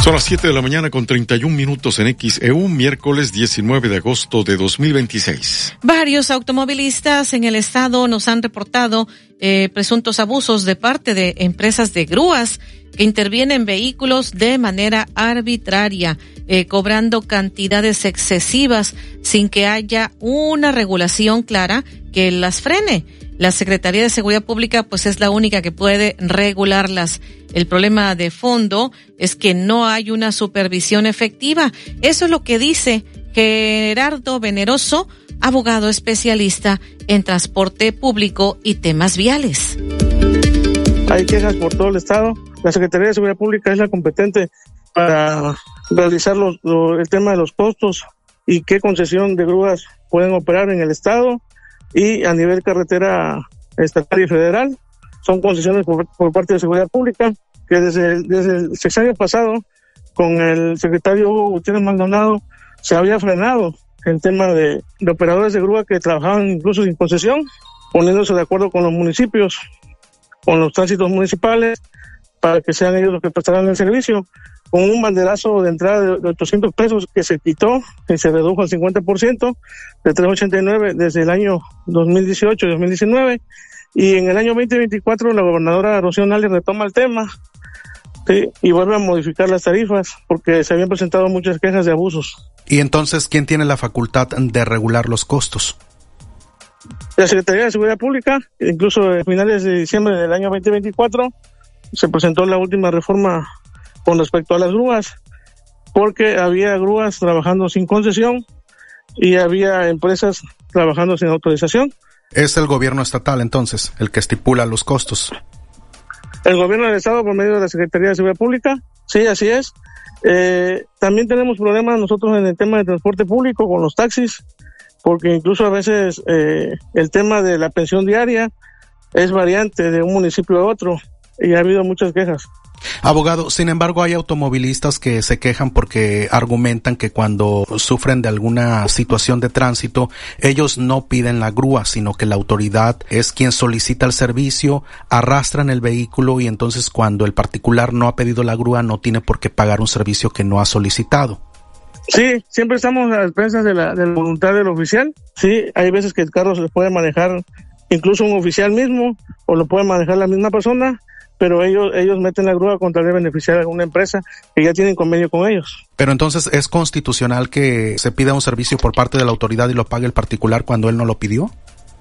Son las 7 de la mañana con 31 minutos en XEU, miércoles 19 de agosto de 2026. Varios automovilistas en el estado nos han reportado presuntos abusos de parte de empresas de grúas que intervienen vehículos de manera arbitraria, cobrando cantidades excesivas sin que haya una regulación clara que las frene. La Secretaría de Seguridad Pública pues es la única que puede regularlas. El problema de fondo es que no hay una supervisión efectiva. Eso es lo que dice Gerardo Veneroso, abogado especialista en transporte público y temas viales. Hay quejas por todo el estado. La Secretaría de Seguridad Pública es la competente para realizar el tema de los costos y qué concesión de grúas pueden operar en el estado y a nivel carretera estatal y federal. Son concesiones por parte de Seguridad Pública que desde el sexenio pasado con el secretario Hugo Gutiérrez Maldonado se había frenado el tema de operadores de grúa que trabajaban incluso sin concesión, poniéndose de acuerdo con los municipios, con los tránsitos municipales, para que sean ellos los que prestarán el servicio, con un banderazo de entrada de 800 pesos que se quitó y se redujo al 50%, de 389 desde el año 2018 y 2019, y en el año 2024 la gobernadora Rocío Nale retoma el tema, ¿sí? Y vuelve a modificar las tarifas porque se habían presentado muchas quejas de abusos. ¿Y entonces quién tiene la facultad de regular los costos? La Secretaría de Seguridad Pública. Incluso a finales de diciembre del año 2024 se presentó la última reforma con respecto a las grúas, porque había grúas trabajando sin concesión y había empresas trabajando sin autorización. ¿Es el gobierno estatal entonces el que estipula los costos? El gobierno del estado por medio de la Secretaría de Seguridad Pública, sí, así es. También tenemos problemas nosotros en el tema de transporte público con los taxis, porque incluso a veces el tema de la pensión diaria es variante de un municipio a otro y ha habido muchas quejas. Abogado, sin embargo, hay automovilistas que se quejan porque argumentan que cuando sufren de alguna situación de tránsito, ellos no piden la grúa, sino que la autoridad es quien solicita el servicio, arrastran el vehículo y entonces cuando el particular no ha pedido la grúa no tiene por qué pagar un servicio que no ha solicitado. Sí, siempre estamos a las expensas de la voluntad del oficial. Sí, hay veces que el carro se puede manejar incluso un oficial mismo o lo puede manejar la misma persona, pero ellos meten la grúa con tal de beneficiar a alguna empresa que ya tienen convenio con ellos. Pero entonces, ¿es constitucional que se pida un servicio por parte de la autoridad y lo pague el particular cuando él no lo pidió?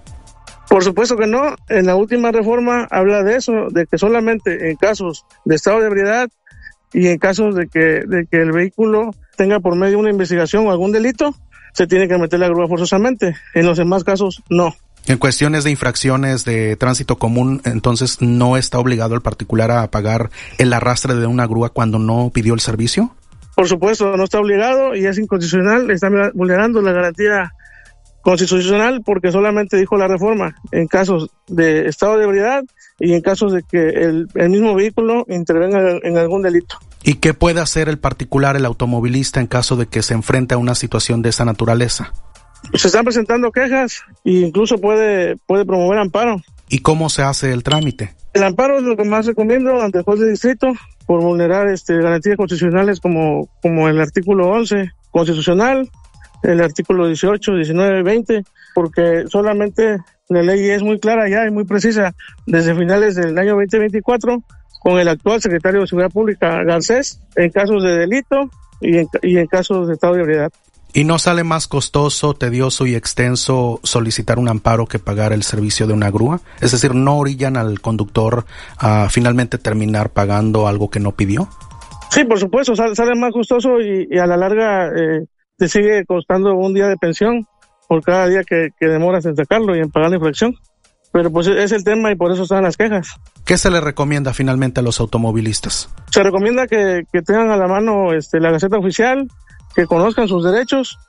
Por supuesto que no. En la última reforma habla de eso, de que solamente en casos de estado de ebriedad y en casos de que el vehículo tenga por medio una investigación o algún delito, se tiene que meter la grúa forzosamente. En los demás casos, no. En cuestiones de infracciones de tránsito común, entonces, ¿no está obligado el particular a pagar el arrastre de una grúa cuando no pidió el servicio? Por supuesto, no está obligado y es inconstitucional, está vulnerando la garantía constitucional porque solamente dijo la reforma en casos de estado de ebriedad y en casos de que el mismo vehículo intervenga en algún delito. ¿Y qué puede hacer el particular, el automovilista, en caso de que se enfrente a una situación de esa naturaleza? Se están presentando quejas e incluso puede promover amparo. ¿Y cómo se hace el trámite? El amparo es lo que más recomiendo ante el juez de distrito por vulnerar garantías constitucionales como el artículo 11 constitucional, el artículo 18, 19, 20, porque solamente la ley es muy clara ya y muy precisa desde finales del año 2024 con el actual secretario de Seguridad Pública Garcés en casos de delito y en casos de estado de ebriedad. ¿Y no sale más costoso, tedioso y extenso solicitar un amparo que pagar el servicio de una grúa? Es decir, ¿no orillan al conductor a finalmente terminar pagando algo que no pidió? Sí, por supuesto, sale más costoso y a la larga te sigue costando un día de pensión por cada día que demoras en sacarlo y en pagar la infracción. Pero pues es el tema y por eso están las quejas. ¿Qué se le recomienda finalmente a los automovilistas? Se recomienda que tengan a la mano la Gaceta Oficial, que conozcan sus derechos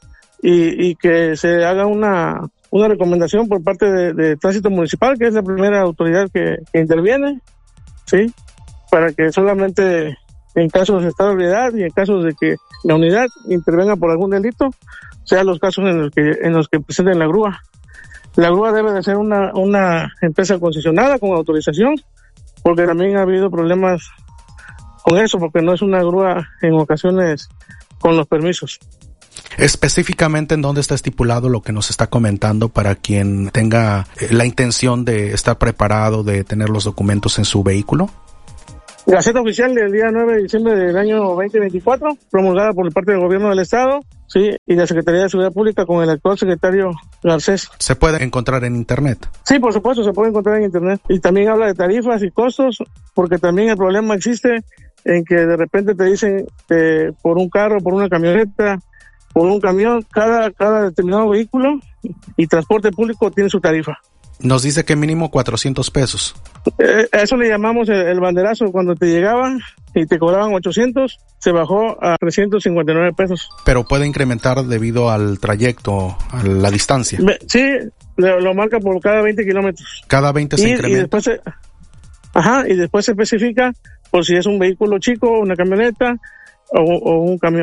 y que se haga una recomendación por parte de Tránsito Municipal, que es la primera autoridad que interviene, ¿sí? Para que solamente en casos de estado de ebriedad y en casos de que la unidad intervenga por algún delito, sean los casos en los que presenten la grúa. La grúa debe de ser una empresa concesionada con autorización, porque también ha habido problemas eso, porque no es una grúa en ocasiones con los permisos. Específicamente, ¿en dónde está estipulado lo que nos está comentando para quien tenga la intención de estar preparado, de tener los documentos en su vehículo? Gaceta Oficial del día 9 de diciembre del año 2024, promulgada por parte del Gobierno del Estado, sí, y la Secretaría de Seguridad Pública con el actual secretario Garcés. ¿Se puede encontrar en Internet? Sí, por supuesto, se puede encontrar en Internet. Y también habla de tarifas y costos, porque también el problema existe en que de repente te dicen por un carro, por una camioneta, por un camión, cada determinado vehículo y transporte público tiene su tarifa. Nos dice que mínimo 400 pesos. Eso le llamamos el banderazo. Cuando te llegaban y te cobraban 800, se bajó a 359 pesos. Pero puede incrementar debido al trayecto, a la distancia. Sí, lo marca por cada 20 kilómetros. Cada 20 se incrementa. Y después se especifica por si es un vehículo chico, una camioneta o un camión.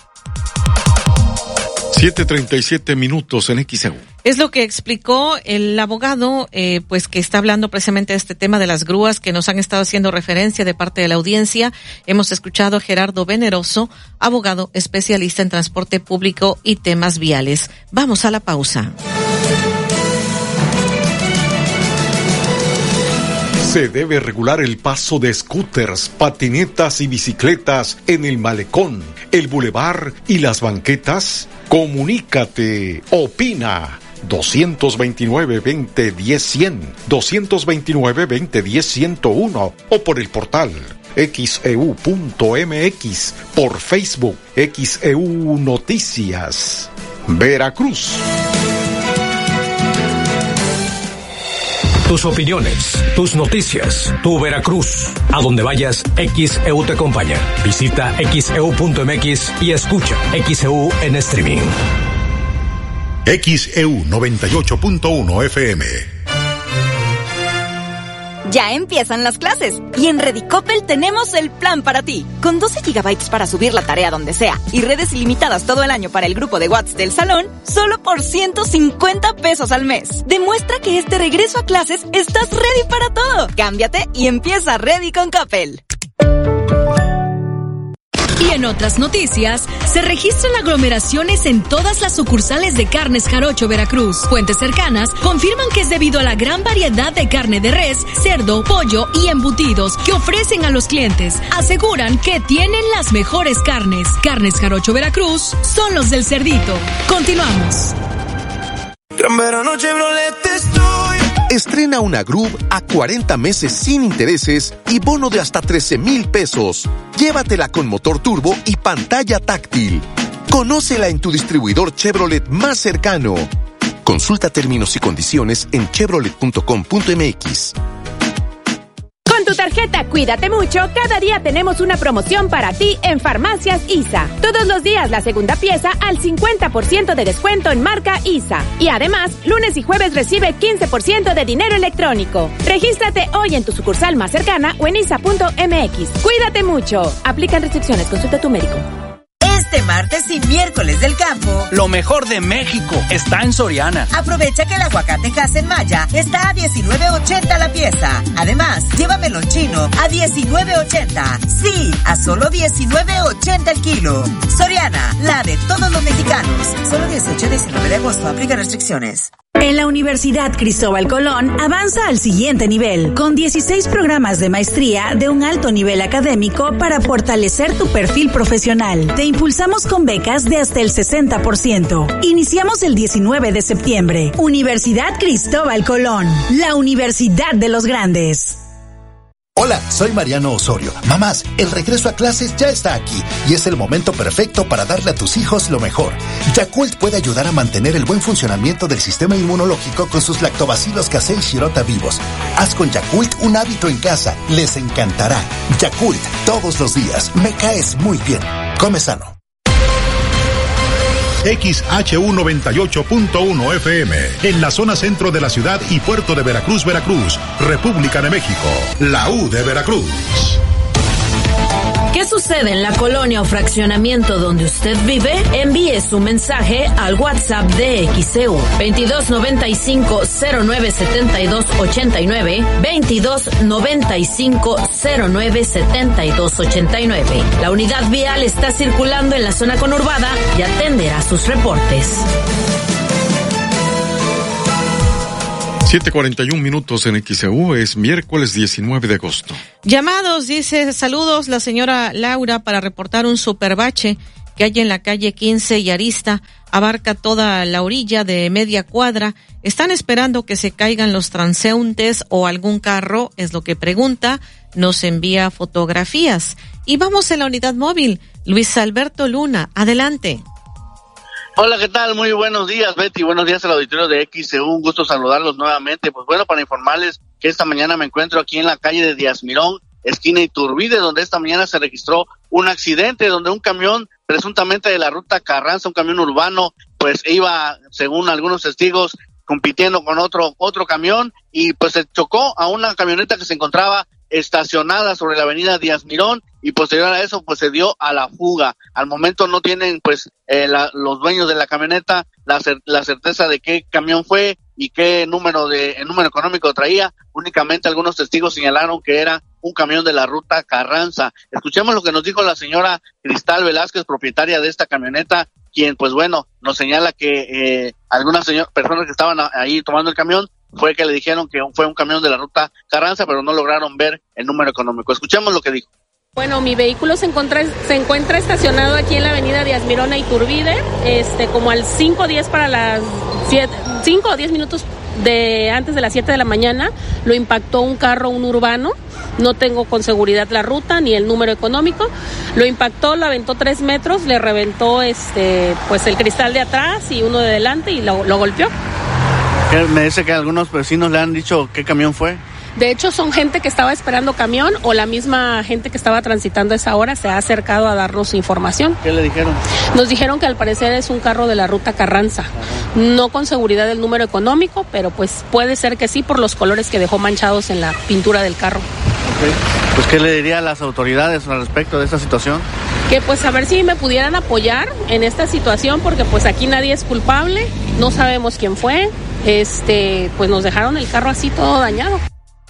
7:37 en XEU. Es lo que explicó el abogado, pues que está hablando precisamente de este tema de las grúas que nos han estado haciendo referencia de parte de la audiencia. Hemos escuchado a Gerardo Veneroso, abogado especialista en transporte público y temas viales. Vamos a la pausa. Se debe regular el paso de scooters, patinetas y bicicletas en el malecón, el bulevar y las banquetas. Comunícate, opina. 229-2010-100, 229-2010-101 o por el portal xeu.mx, por Facebook XEU Noticias. Veracruz. Tus opiniones, tus noticias, tu Veracruz. A donde vayas, XEU te acompaña. Visita xeu.mx y escucha XEU en streaming. XEU 98.1 FM. Ya empiezan las clases y en Redicopel tenemos el plan para ti. Con 12 gigabytes para subir la tarea donde sea y redes ilimitadas todo el año para el grupo de WhatsApp del salón, solo por 150 pesos al mes. Demuestra que este regreso a clases estás ready para todo. Cámbiate y empieza Ready con Coppel. Y en otras noticias, se registran aglomeraciones en todas las sucursales de Carnes Jarocho Veracruz. Fuentes cercanas confirman que es debido a la gran variedad de carne de res, cerdo, pollo y embutidos que ofrecen a los clientes. Aseguran que tienen las mejores carnes. Carnes Jarocho Veracruz son los del cerdito. Continuamos. Gran verano Chevrolet estoy. Estrena una Groove a 40 meses sin intereses y bono de hasta 13,000 pesos. Llévatela con motor turbo y pantalla táctil. Conócela en tu distribuidor Chevrolet más cercano. Consulta términos y condiciones en chevrolet.com.mx. Con tu tarjeta Cuídate Mucho, cada día tenemos una promoción para ti en Farmacias ISA. Todos los días la segunda pieza al 50% de descuento en marca ISA. Y además, lunes y jueves recibe 15% de dinero electrónico. Regístrate hoy en tu sucursal más cercana o en isa.mx. Cuídate mucho. Aplican restricciones. Consulta a tu médico. Este martes y miércoles del campo, lo mejor de México está en Soriana. Aprovecha que el aguacate Maya está a $19.80 la pieza. Además, llévamelo chino a $19.80. Sí, a solo $19.80 el kilo. Soriana, la de todos los mexicanos. Solo 18 y 19 de agosto. Aplica restricciones. En la Universidad Cristóbal Colón avanza al siguiente nivel, con 16 programas de maestría de un alto nivel académico para fortalecer tu perfil profesional. Te impulsamos con becas de hasta el 60%. Iniciamos el 19 de septiembre. Universidad Cristóbal Colón, la universidad de los grandes. Hola, soy Mariano Osorio. Mamás, el regreso a clases ya está aquí y es el momento perfecto para darle a tus hijos lo mejor. Yakult puede ayudar a mantener el buen funcionamiento del sistema inmunológico con sus lactobacilos Casei Shirota vivos. Haz con Yakult un hábito en casa. Les encantará. Yakult, todos los días. Me caes muy bien. Come sano. XHU 98.1 FM, en la zona centro de la ciudad y puerto de Veracruz, Veracruz, República de México, la U de Veracruz. ¿Qué sucede en la colonia o fraccionamiento donde usted vive? Envíe su mensaje al WhatsApp de XEU 2295-097289, 2295-097289. La unidad vial está circulando en la zona conurbada y atenderá sus reportes. 7:41 minutos en XEU, es miércoles 19 de agosto. Llamados, dice, saludos la señora Laura para reportar un superbache que hay en la calle 15 y Arista, abarca toda la orilla de media cuadra. Están esperando que se caigan los transeúntes o algún carro, es lo que pregunta, nos envía fotografías. Y vamos en la unidad móvil, Luis Alberto Luna, adelante. Hola, ¿qué tal? Muy buenos días, Betty. Buenos días al auditorio de XEU. Un gusto saludarlos nuevamente. Pues bueno, para informarles que esta mañana me encuentro aquí en la calle de Díaz Mirón, esquina Iturbide, donde esta mañana se registró un accidente donde un camión presuntamente de la ruta Carranza, un camión urbano, pues iba, según algunos testigos, compitiendo con otro camión y pues se chocó a una camioneta que se encontraba estacionada sobre la avenida Díaz Mirón y posterior a eso pues se dio a la fuga. Al momento no tienen pues los dueños de la camioneta la certeza de qué camión fue y qué número económico traía. Únicamente algunos testigos señalaron que era un camión de la ruta Carranza. Escuchemos lo que nos dijo la señora Cristal Velázquez, propietaria de esta camioneta, quien pues bueno nos señala que algunas personas que estaban ahí tomando el camión fue que le dijeron que fue un camión de la ruta Carranza, pero no lograron ver el número económico. Escuchemos lo que dijo. Bueno, mi vehículo se encuentra estacionado aquí en la avenida Díaz Mirón a Iturbide, como al 5 o 10 minutos antes de las 7 de la mañana, lo impactó un carro, un urbano. No tengo con seguridad la ruta ni el número económico. Lo impactó, lo aventó 3 metros, le reventó pues el cristal de atrás y uno de delante y lo golpeó. Me dice que algunos vecinos le han dicho qué camión fue. De hecho, son gente que estaba esperando camión o la misma gente que estaba transitando a esa hora se ha acercado a darnos información. ¿Qué le dijeron? Nos dijeron que al parecer es un carro de la ruta Carranza. No con seguridad el número económico, pero pues puede ser que sí por los colores que dejó manchados en la pintura del carro. Okay. Pues, ¿qué le diría a las autoridades al respecto de esta situación? Que pues a ver si me pudieran apoyar en esta situación, porque pues aquí nadie es culpable, no sabemos quién fue, pues nos dejaron el carro así todo dañado.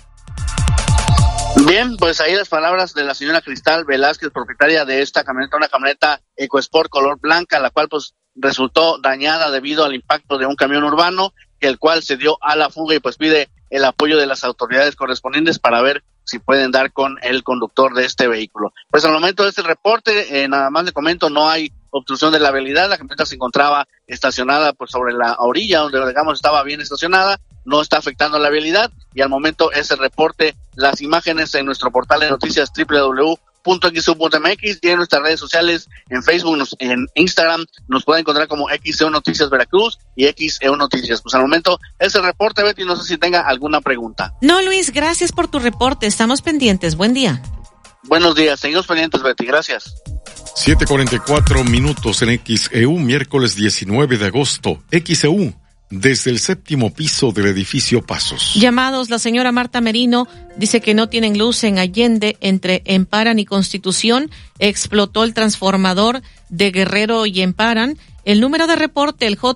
Bien, pues ahí las palabras de la señora Cristal Velázquez, propietaria de esta camioneta, una camioneta EcoSport color blanca, la cual pues resultó dañada debido al impacto de un camión urbano, el cual se dio a la fuga y pues pide el apoyo de las autoridades correspondientes para ver si pueden dar con el conductor de este vehículo. Pues al momento de este reporte, nada más le comento, no hay obstrucción de la vialidad, la camioneta se encontraba estacionada pues sobre la orilla donde digamos estaba bien estacionada, no está afectando la vialidad y al momento ese reporte, las imágenes en nuestro portal de noticias www.xeu.mx y en nuestras redes sociales, en Facebook, en Instagram, nos pueden encontrar como XEU Noticias Veracruz y XEU Noticias. Pues al momento ese reporte, Betty, no sé si tenga alguna pregunta. No, Luis, gracias por tu reporte, estamos pendientes, buen día. Buenos días, seguimos pendientes, Betty, gracias. 7:44 minutos en XEU, miércoles 19 de agosto. XEU, desde el 7º piso del edificio Pasos. Llamados, la señora Marta Merino dice que no tienen luz en Allende, entre Emparan y Constitución. Explotó el transformador de Guerrero y Emparan. El número de reporte, el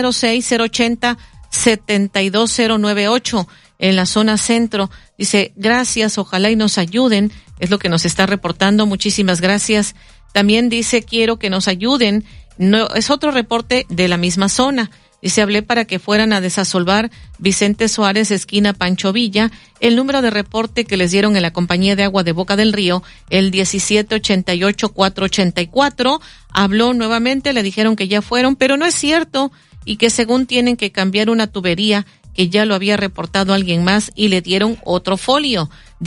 J06-080-72098, en la zona centro. Dice, gracias, ojalá y nos ayuden. Es lo que nos está reportando. Muchísimas gracias. También dice, quiero que nos ayuden. No, es otro reporte de la misma zona. Dice, hablé para que fueran a desasolvar Vicente Suárez, esquina Pancho Villa. El número de reporte que les dieron en la compañía de agua de Boca del Río, el 1788-484. Habló nuevamente, le dijeron que ya fueron, pero no es cierto, y que según tienen que cambiar una tubería que ya lo había reportado alguien más y le dieron otro folio.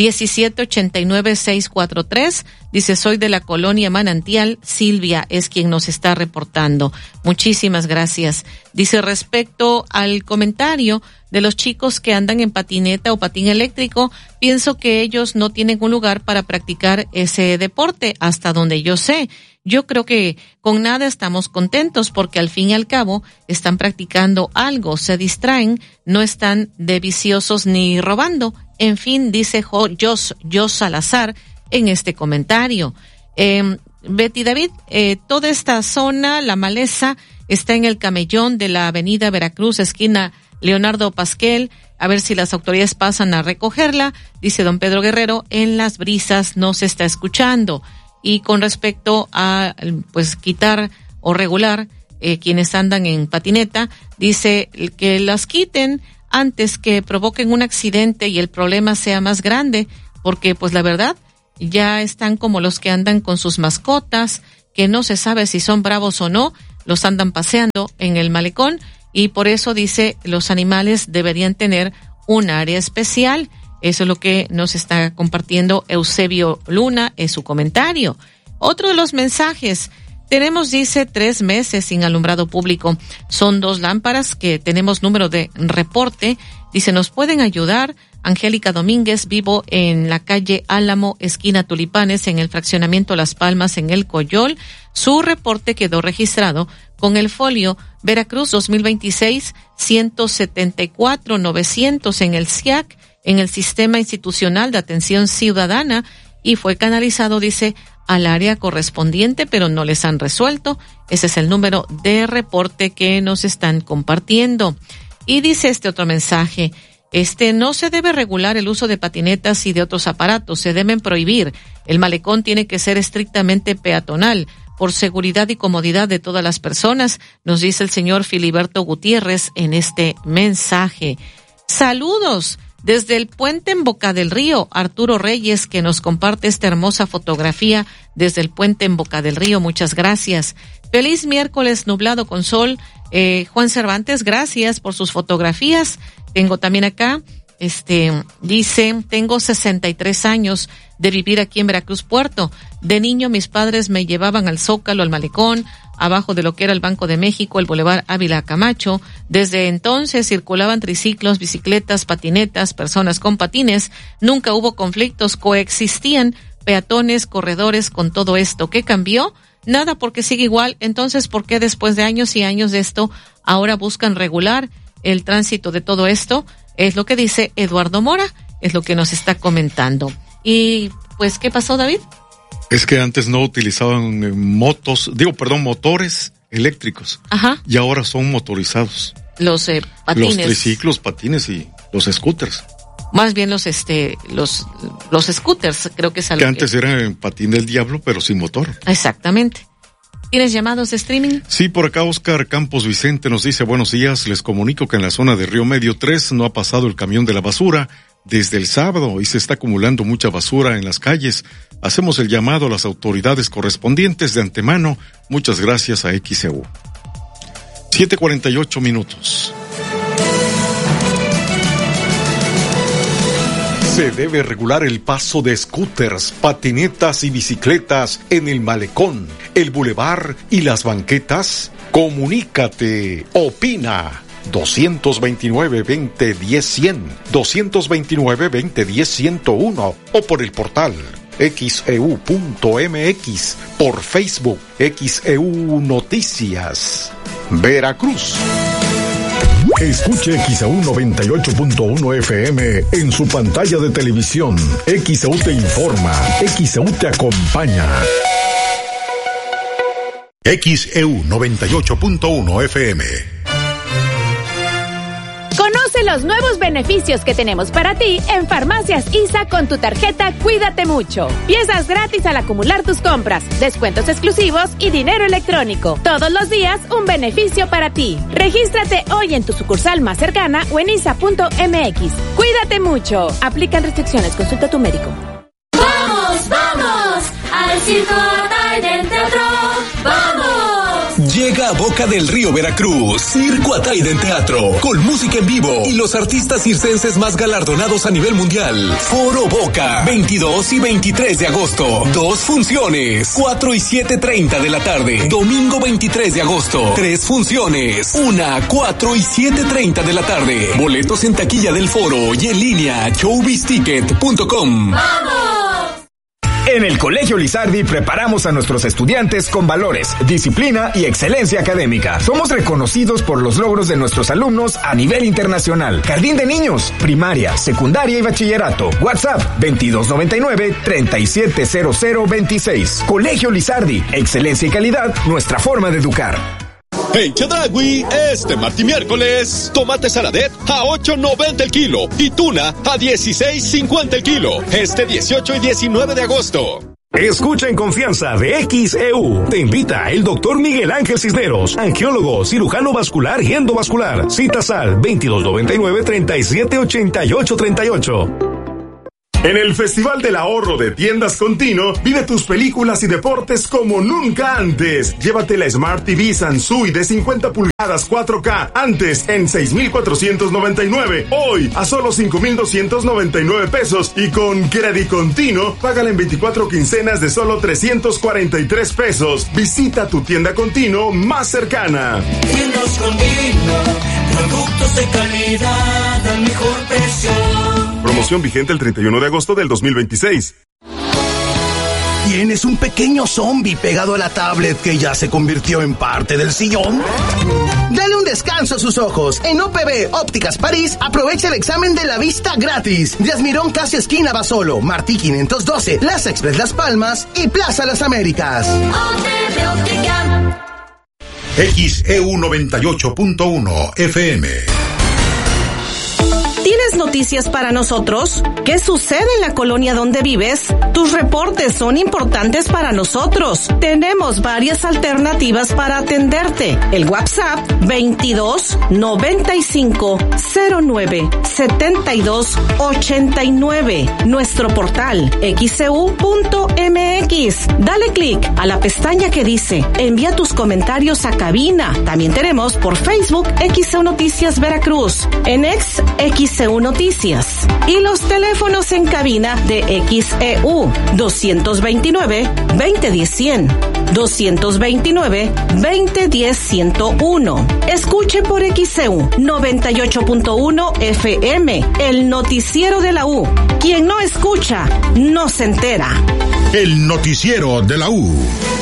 1789-643. Dice, soy de la colonia Manantial. Silvia es quien nos está reportando. Muchísimas gracias. Dice, respecto al comentario de los chicos que andan en patineta o patín eléctrico, pienso que ellos no tienen un lugar para practicar ese deporte, hasta donde yo sé. Yo creo que con nada estamos contentos porque al fin y al cabo están practicando algo, se distraen, no están de viciosos ni robando. En fin, dice Jos Salazar en este comentario. Betty David, toda esta zona, la maleza, está en el camellón de la avenida Veracruz, esquina Leonardo Pasquel. A ver si las autoridades pasan a recogerla. Dice don Pedro Guerrero, en Las Brisas no se está escuchando. Y con respecto a, pues, quitar o regular quienes andan en patineta, dice que las quiten antes que provoquen un accidente y el problema sea más grande, porque pues la verdad ya están como los que andan con sus mascotas, que no se sabe si son bravos o no, los andan paseando en el malecón, y por eso dice los animales deberían tener un área especial. Eso es lo que nos está compartiendo Eusebio Luna en su comentario. Otro de los mensajes: tenemos, dice, 3 meses sin alumbrado público. Son 2 lámparas que tenemos número de reporte. Dice, ¿nos pueden ayudar? Angélica Domínguez, vivo en la calle Álamo, esquina Tulipanes, en el fraccionamiento Las Palmas, en el Coyol. Su reporte quedó registrado con el folio Veracruz 2026 174 900 en el SIAC, en el Sistema Institucional de Atención Ciudadana, y fue canalizado, dice, al área correspondiente, pero no les han resuelto. Ese es el número de reporte que nos están compartiendo. Y dice este otro mensaje: no se debe regular el uso de patinetas y de otros aparatos, se deben prohibir. El malecón tiene que ser estrictamente peatonal, por seguridad y comodidad de todas las personas, nos dice el señor Filiberto Gutiérrez en este mensaje. Saludos desde el puente en Boca del Río, Arturo Reyes, que nos comparte esta hermosa fotografía desde el puente en Boca del Río. Muchas gracias. Feliz miércoles nublado con sol. Juan Cervantes, gracias por sus fotografías. Tengo también acá, dice, tengo 63 años de vivir aquí en Veracruz Puerto. De niño mis padres me llevaban al Zócalo, al malecón, abajo de lo que era el Banco de México, el Boulevard Ávila Camacho. Desde entonces circulaban triciclos, bicicletas, patinetas, personas con patines. Nunca hubo conflictos, coexistían peatones, corredores con todo esto. ¿Qué cambió? Nada, porque sigue igual. Entonces, ¿por qué después de años y años de esto ahora buscan regular el tránsito de todo esto? Es lo que dice Eduardo Mora, es lo que nos está comentando. Y pues, ¿qué pasó, David? Es que antes no utilizaban motores eléctricos. Ajá. Y ahora son motorizados. Los patines. Los triciclos, patines y los scooters. Más bien los scooters, creo que es algo que antes eran patín del diablo, pero sin motor. Exactamente. ¿Tienes llamados de streaming? Sí, por acá Oscar Campos Vicente nos dice, buenos días, les comunico que en la zona de Río Medio 3 no ha pasado el camión de la basura desde el sábado y se está acumulando mucha basura en las calles. Hacemos el llamado a las autoridades correspondientes de antemano. Muchas gracias a XEU. 7:48. Se debe regular el paso de scooters, patinetas y bicicletas en el malecón, el bulevar y las banquetas. Comunícate, opina. 229-2010-100, 229-2010-101 o por el portal xeu.mx, por Facebook XEU Noticias. Veracruz. Escuche XEU 98.1 FM en su pantalla de televisión. XEU te informa, XEU te acompaña. XEU 98.1 FM. Conoce los nuevos beneficios que tenemos para ti en Farmacias ISA con tu tarjeta Cuídate Mucho. Piezas gratis al acumular tus compras, descuentos exclusivos y dinero electrónico. Todos los días un beneficio para ti. Regístrate hoy en tu sucursal más cercana o en isa.mx. Cuídate mucho. Aplican restricciones. Consulta a tu médico. ¡Vamos, vamos! ¡Al Circo Ataide Teatro! ¡Vamos! Llega a Boca del Río, Veracruz, Circo Ataide Teatro, con música en vivo y los artistas circenses más galardonados a nivel mundial. Foro Boca, 22 y 23 de agosto. 2 funciones, 4 y 7:30 de la tarde. Domingo 23 de agosto, 3 funciones, 1, 4 y 7:30 de la tarde. Boletos en taquilla del foro y en línea showbizticket.com. ¡Vamos! En el Colegio Lizardi preparamos a nuestros estudiantes con valores, disciplina y excelencia académica. Somos reconocidos por los logros de nuestros alumnos a nivel internacional. Jardín de niños, primaria, secundaria y bachillerato. WhatsApp 2299-370026. Colegio Lizardi, excelencia y calidad, nuestra forma de educar. En Chedraui, este martes y miércoles, tomate saladet a $8.90 el kilo y tuna a $16.50 el kilo. Este 18 y 19 de agosto. Escucha en confianza de XEU. Te invita el doctor Miguel Ángel Cisneros, angiólogo, cirujano vascular y endovascular. Citas al 2299-378838. En el Festival del Ahorro de Tiendas Continuo, vive tus películas y deportes como nunca antes. Llévate la Smart TV Sansui de 50 pulgadas 4K, antes en 6,499. Hoy a solo 5,299 pesos. Y con Credit Continuo, págala en 24 quincenas de solo 343 pesos. Visita tu tienda Continuo más cercana. Tiendas Continuo, productos de calidad al mejor precio. Promoción vigente el 31 de agosto del 2026. ¿Tienes un pequeño zombie pegado a la tablet que ya se convirtió en parte del sillón? Dale un descanso a sus ojos. En OPB Ópticas París, aprovecha el examen de la vista gratis. Díaz Mirón, casi esquina Basolo, Martí 512, Plaza Express Las Palmas y Plaza Las Américas. OPB Óptica. XEU 98.1 FM. ¿Tienes noticias para nosotros? ¿Qué sucede en la colonia donde vives? Tus reportes son importantes para nosotros. Tenemos varias alternativas para atenderte. El WhatsApp 22 95 09 72 89. Nuestro portal xeu.mx. Dale clic a la pestaña que dice envía tus comentarios a cabina. También tenemos por Facebook XEU Noticias Veracruz. En XEU Noticias. Y los teléfonos en cabina de XEU 229-2010-100, 229-2010-101. Escuche por XEU 98.1 FM, el noticiero de la U. Quien no escucha, no se entera. El noticiero de la U.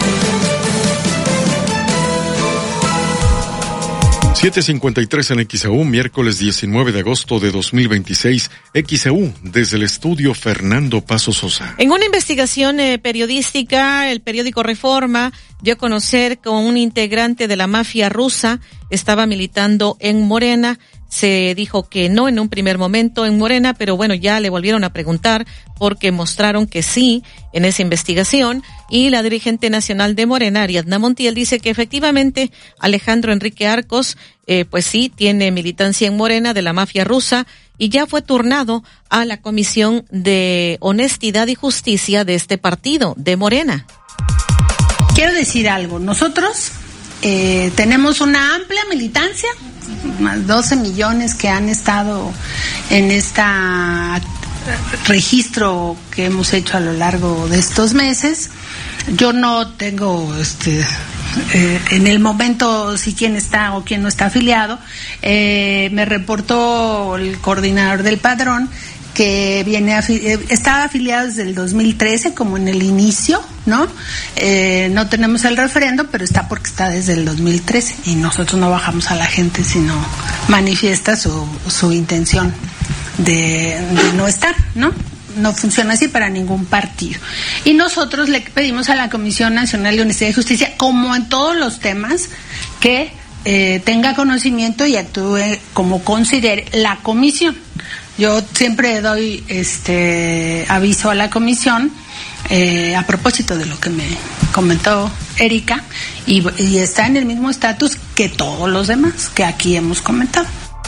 7:53 en XEU, miércoles 19 de agosto de 2026. XEU, desde el estudio Fernando Paso Sosa. En una investigación periodística, el periódico Reforma dio a conocer que un integrante de la mafia rusa estaba militando en Morena. Se dijo que no en un primer momento en Morena, pero bueno, ya le volvieron a preguntar porque mostraron que sí en esa investigación. Y la dirigente nacional de Morena, Ariadna Montiel, dice que efectivamente Alejandro Enrique Arcos, pues sí, tiene militancia en Morena de la mafia rusa y ya fue turnado a la Comisión de Honestidad y Justicia de este partido, de Morena. Quiero decir algo, nosotros tenemos una amplia militancia, más 12 millones que han estado en esta registro que hemos hecho a lo largo de estos meses. Yo no tengo en el momento si quién está o quién no está afiliado. Me reportó el coordinador del padrón que estaba afiliado desde el 2013, como en el inicio, ¿no? No tenemos el referendo, pero está porque está desde el 2013 y nosotros no bajamos a la gente, sino manifiesta su intención de no estar, ¿no? No funciona así para ningún partido. Y nosotros le pedimos a la Comisión Nacional de Honestidad y Justicia, como en todos los temas, que tenga conocimiento y actúe como considere la comisión. Yo siempre doy aviso a la comisión a propósito de lo que me comentó Erika y está en el mismo estatus que todos los demás que aquí hemos comentado.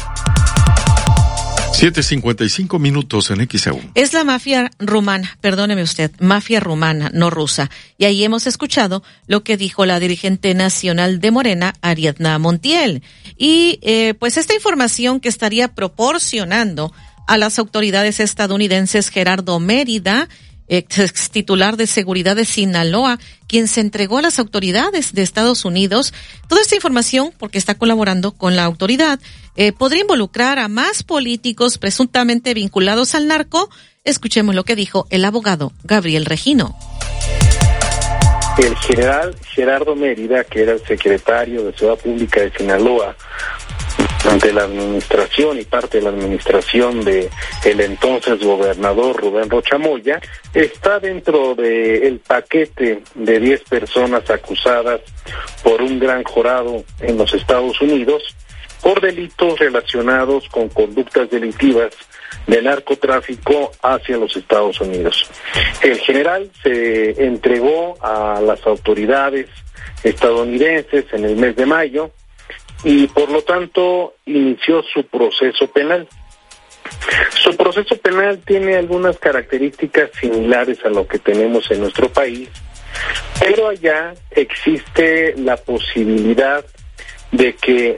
7:55 minutos en XEU. Es la mafia rumana, perdóneme usted, mafia rumana, no rusa. Y ahí hemos escuchado lo que dijo la dirigente nacional de Morena, Ariadna Montiel. Y pues esta información que estaría proporcionando a las autoridades estadounidenses Gerardo Mérida, ex titular de seguridad de Sinaloa, quien se entregó a las autoridades de Estados Unidos. Toda esta información, porque está colaborando con la autoridad, podría involucrar a más políticos presuntamente vinculados al narco. Escuchemos lo que dijo el abogado Gabriel Regino. El general Gerardo Mérida, que era el secretario de Seguridad Pública de Sinaloa, ante la administración y parte de la administración de el entonces gobernador Rubén Rocha Moya, está dentro del paquete de 10 personas acusadas por un gran jurado en los Estados Unidos por delitos relacionados con conductas delictivas de narcotráfico hacia los Estados Unidos. El general se entregó a las autoridades estadounidenses en el mes de mayo y por lo tanto inició su proceso penal. Su proceso penal tiene algunas características similares a lo que tenemos en nuestro país, pero allá existe la posibilidad de que